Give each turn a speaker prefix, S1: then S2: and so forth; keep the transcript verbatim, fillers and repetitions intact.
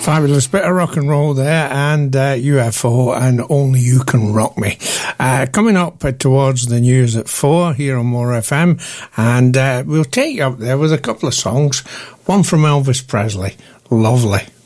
S1: Fabulous bit of rock and roll there, and uh, U F O and Only You Can Rock Me. Uh, coming up uh, towards the news at four here on More F M, and uh, we'll take you up there with a couple of songs. One from Elvis Presley, Lovely.